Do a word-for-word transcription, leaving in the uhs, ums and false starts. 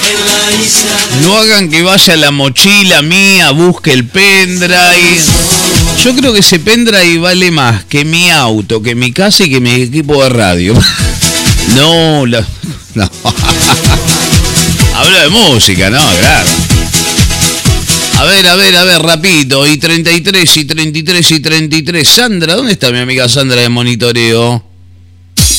No hagan que vaya a la mochila mía, busque el pendrive. Yo creo que ese pendrive vale más que mi auto, que mi casa y que mi equipo de radio. No, la, no. Hablo de música, no, claro. A ver, a ver, a ver, rapidito. Y treinta y tres, y treinta y tres, y treinta y tres. Sandra, ¿dónde está mi amiga Sandra de monitoreo?